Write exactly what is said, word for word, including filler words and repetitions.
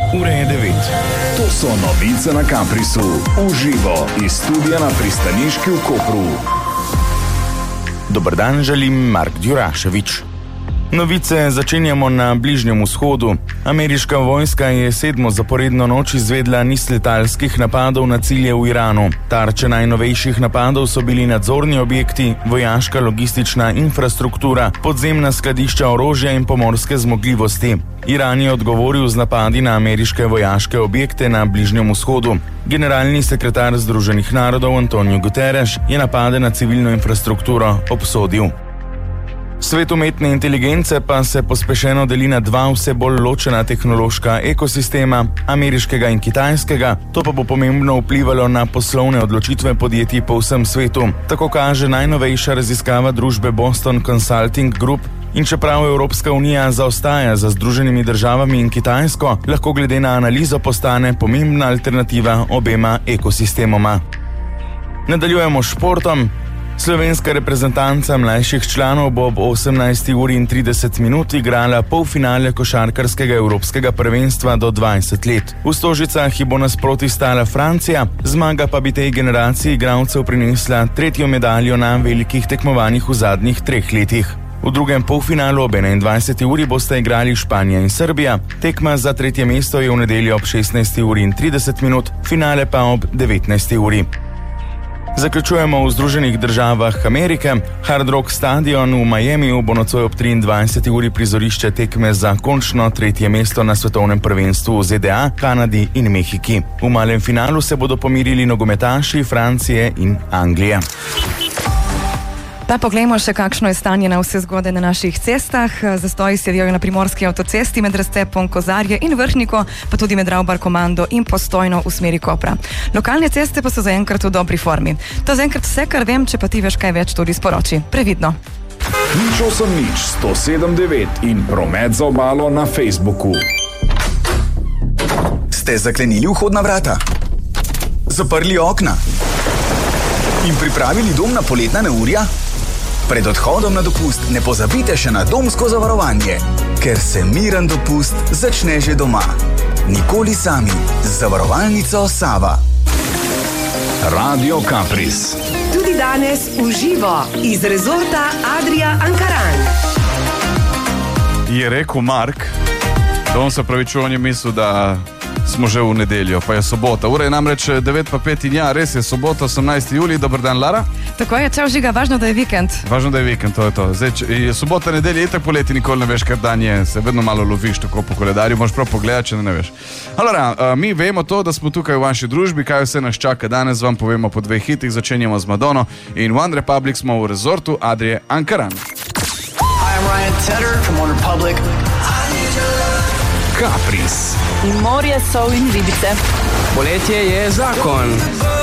Ura je devet. To so novice na Caprisu. Uživo iz studia na pristaniški v Kopru. Dober dan, želim Mark Djuraševič. Novice začenjamo na Bližnjem vzhodu. Ameriška vojska je sedmo zaporedno noč izvedla niz letalskih napadov na cilje v Iranu. Tarče najnovejših napadov so bili nadzorni objekti, vojaška logistična infrastruktura, podzemna skladišča orožja in pomorske zmogljivosti. Iran je odgovoril z napadi na ameriške vojaške objekte na Bližnjem vzhodu. Generalni sekretar Združenih narodov Antonio Guterres je napade na civilno infrastrukturo obsodil. Svet umetne inteligence pa se pospešeno deli na dva vse bolj ločena tehnološka ekosistema, ameriškega in kitajskega, to pa bo pomembno vplivalo na poslovne odločitve podjetij po vsem svetu. Tako kaže najnovejša raziskava družbe Boston Consulting Group. In čeprav Evropska unija zaostaja za Združenimi državami in Kitajsko, lahko glede na analizo postane pomembna alternativa obema ekosistemoma. Nadaljujemo s športom. Slovenska reprezentanca mlajših članov bo ob osemnajsti uri in trideset minut igrala polfinale košarkarskega evropskega prvenstva do dvajset let. V Stožicah ji bo nasproti stala Francija, zmaga pa bi tej generaciji igralcev prinesla tretjo medaljo na velikih tekmovanjih v zadnjih treh letih. V drugem polfinalu ob enaindvajseti uri bosta igrali Španija in Srbija, tekma za tretje mesto je v nedeljo ob šestnajsti uri in trideset minut, finale pa ob devetnajsti uri. Zaključujemo v Združenih državah Amerike. Hard Rock stadion v Miamiju bo nocoj ob triindvajseti uri prizorišče tekme za končno tretje mesto na svetovnem prvenstvu v Z D A, Kanadi in Mehiki. V malem finalu se bodo pomirili nogometaši Francije in Anglije. Pa poglejmo še, kakšno je stanje na vse zgode na naših cestah. Zastoji se vijajo na primorski avtocesti med razcepom Kozarje in Vrhniko, pa tudi med Ravbar Komando in Postojno v smeri Kopra. Lokalne ceste pa so zaenkrat v dobri formi. To zaenkrat vse, kar vem, če pa ti veš kaj več, tudi sporoči. Previdno. Nič osem nič sto sedem devet in promet za obalo na Facebooku. Ste zaklenili vhodna vrata? Zaprli okna? In pripravili dom na poletna neurja? Pred odhodom na dopust ne pozabite še na domsko zavarovanje, ker se miren dopust začne že doma. Nikoli sami z zavarovalnico Sava. Radio Capris. Tudi danes v živo iz rezorta Adria Ankaran. Je rekel Mark, da on se pravičuje, on je mislil, da smo že v nedeljo, pa je sobota. Ura je namreč devet pa pet in ja, res je sobota, osemnajsti julij. Dobar dan, Lara. Tako je, čau Žiga, važno, da je vikend. Važno, da je vikend, to je to. Zdaj, če, je sobota, nedelja, itak poleti, nikoli ne veš, kar dan je, se vedno malo loviš tako po koledarju, moraš prav pogledati, če ne, ne veš. Alora, mi vemo to, da smo tukaj v vaši družbi, kaj vse nas čaka danes, vam povemo po dveh hitih, začenjamo z Madono in One Republic smo v rezortu Adrie Ankaran. Hi, I'm Ryan Tedder from One Republic. Capris. In morje, sol in ribice. Poletje je zakon.